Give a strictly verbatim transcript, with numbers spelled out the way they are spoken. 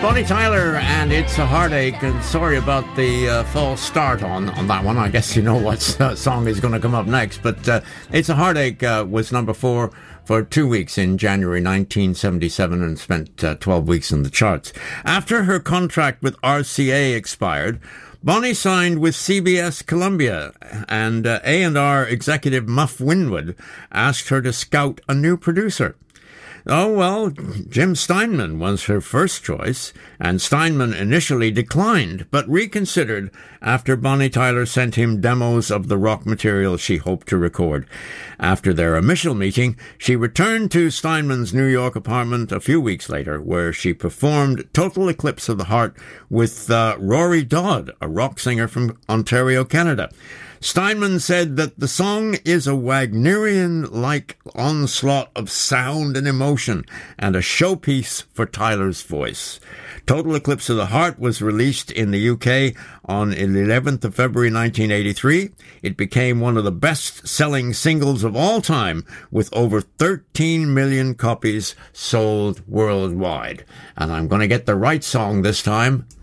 Bonnie Tyler and It's a Heartache, and sorry about the uh, false start on, on that one. I guess you know what uh, song is going to come up next, but uh, It's a Heartache uh, was number four for two weeks in January nineteen seventy-seven and spent uh, twelve weeks in the charts. After her contract with R C A expired, Bonnie signed with C B S Columbia, and uh, A and R executive Muff Winwood asked her to scout a new producer. Oh, well, Jim Steinman was her first choice, and Steinman initially declined, but reconsidered after Bonnie Tyler sent him demos of the rock material she hoped to record. After their initial meeting, she returned to Steinman's New York apartment a few weeks later, where she performed Total Eclipse of the Heart with uh, Rory Dodd, a rock singer from Ontario, Canada. Steinman said that the song is a Wagnerian-like onslaught of sound and emotion and a showpiece for Tyler's voice. Total Eclipse of the Heart was released in the U K on the eleventh of February nineteen eighty-three. It became one of the best-selling singles of all time, with over thirteen million copies sold worldwide. And I'm going to get the right song this time.